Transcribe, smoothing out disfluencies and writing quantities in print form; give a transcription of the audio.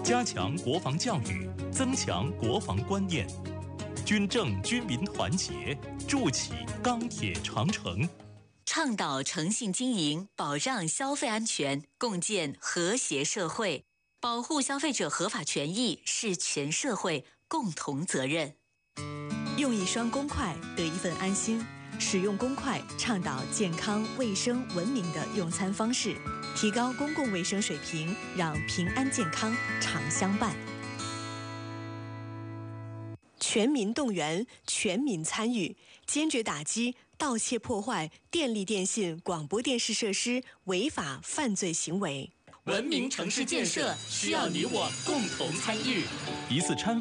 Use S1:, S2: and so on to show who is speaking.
S1: 加强国防教育，增强国防观念，军政军民团结，筑起钢铁长城。
S2: 倡导诚信经营，保障消费安全，共建和谐社会。保护消费者合法权益是全社会共同责任。
S3: 用一双公筷得一份安心，使用公筷倡导健康、卫生、文明的用餐方式，提高公共卫生水平，让平安健康常相伴。全民动员，全民参与，坚决打击盗窃破坏电力、电信、广播电视设施违法犯罪行为。
S4: 文明城市建设需要你我共同参与。
S1: 一次参